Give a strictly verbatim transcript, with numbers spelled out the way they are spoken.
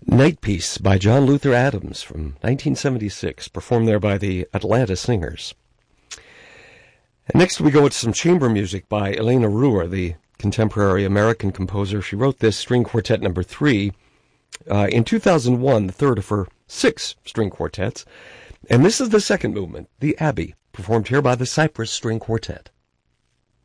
Night Piece by John Luther Adams from nineteen seventy-six, performed there by the Atlanta Singers. And next we go with some chamber music by Elena Ruhr, the contemporary American composer. She wrote this string quartet number three uh, in two thousand one, the third of her six string quartets. And this is the second movement, the Abbey, performed here by the Cypress String Quartet.